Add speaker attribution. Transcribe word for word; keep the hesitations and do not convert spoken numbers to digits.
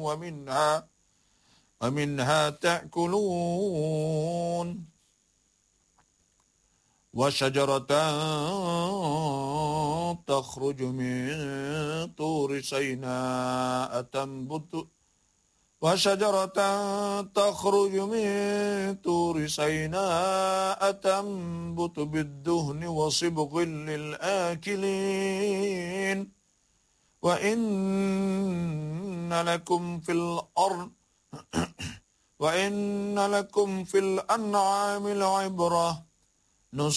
Speaker 1: ومنها ومنها تأكلون وشجرة تخرج من طور سيناء تنبت وشجرة تخرج من طور سيناء تنبت بالدهن وصبغ للآكلين وإن لكم في الأرض وإن لكم في الأنعام لعبرة